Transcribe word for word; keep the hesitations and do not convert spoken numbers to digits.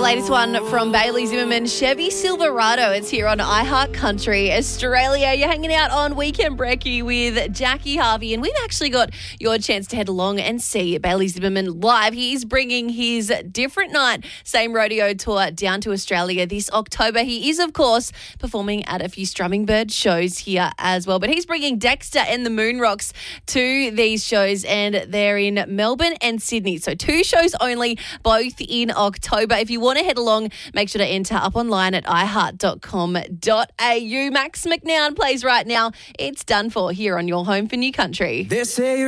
latest one from Bailey Zimmerman, Chevy Silverado. It's here on iHeart Country Australia. You're hanging out on Weekend Brekkie with Jackie Harvey, and we've actually got your chance to head along and see Bailey Zimmerman live. He's bringing his Different Night Same Rodeo tour down to Australia this October. He is, of course, performing at a few Strumming Bird shows here as well, but he's bringing Dexter and the Moon Rocks to these shows, and they're in Melbourne and Sydney. So two shows only, both in October. If you want to head along, make sure to enter up online at i heart dot com dot a u. Max McNown plays right now. It's Done For here on your home for New Country. They say